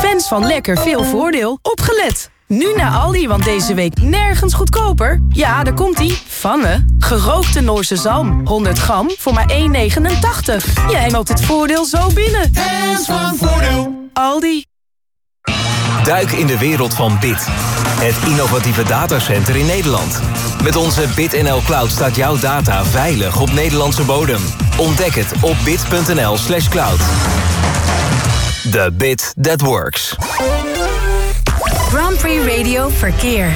Fans van lekker veel voordeel, opgelet! Nu naar Aldi, want deze week nergens goedkoper. Ja, daar komt-ie. Vangen. Gerookte Noorse zalm. 100 gram voor maar €1,89. Jij loopt het voordeel zo binnen. Fans van voordeel. Aldi. Duik in de wereld van BIT. Het innovatieve datacenter in Nederland. Met onze BitNL Cloud staat jouw data veilig op Nederlandse bodem. Ontdek het op bit.nl/cloud. The bit that works. Grand Prix Radio Verkeer.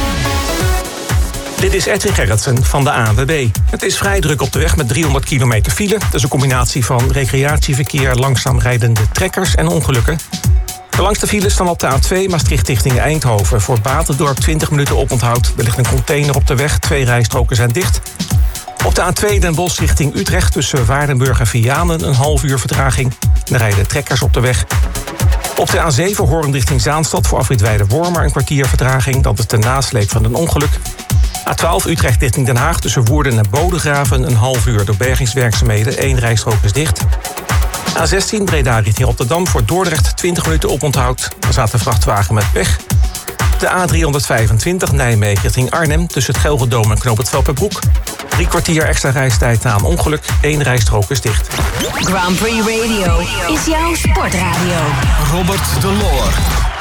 Dit is Edwin Gerritsen van de ANWB. Het is vrij druk op de weg met 300 kilometer file. Dat is een combinatie van recreatieverkeer, langzaam rijdende trekkers en ongelukken. De langste files staan op de A2 Maastricht richting Eindhoven. Voor Batendorp 20 minuten oponthoud. Er ligt een container op de weg, 2 rijstroken zijn dicht. Op de A2 Den Bosch richting Utrecht tussen Waardenburg en Vianen een half uur vertraging. Er rijden trekkers op de weg. Op de A7 Hoorn richting Zaanstad voor afrit Weide-Wormer een kwartier vertraging. Dat is de nasleep van een ongeluk. A12 Utrecht richting Den Haag tussen Woerden en Bodegraven een half uur door bergingswerkzaamheden. 1 rijstrook is dicht. A16 Breda richting Rotterdam voor Dordrecht 20 minuten oponthoud. Er staat een vrachtwagen met pech. De A325 Nijmegen richting Arnhem tussen het Gelredome en Knoop het Velperbroek. 3 kwartier extra reistijd na een ongeluk. 1 rijstrook is dicht. Grand Prix Radio is jouw sportradio. Robert de Loor.